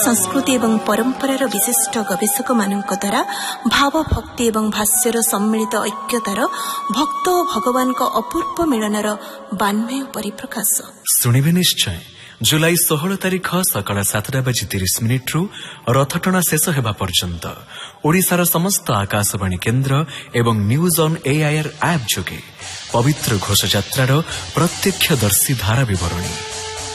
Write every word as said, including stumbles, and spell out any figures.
संस्कृति एवं परंपरार विशिष्ट गवेषक मानक द्वारा भाव भक्ति एवं भाष्यर सम्मिलित ऐक्यतार भक्त और भगवान का अपूर्व मिलनर बान्मय परिप्रकाश शुणिबे निश्चय। जुलाई षोहल तारिख सकाळ सातटा बाजी तीस मिनिट्रु रथटଣା शेष हेबा पर्यंत ओडिशार समस्त आकाशवाणी केन्द्र एवं न्यूज ऑन एआईआर ऐप जोगे पवित्र घोषयात्रार प्रत्यक्षदर्शी धारा विवरणी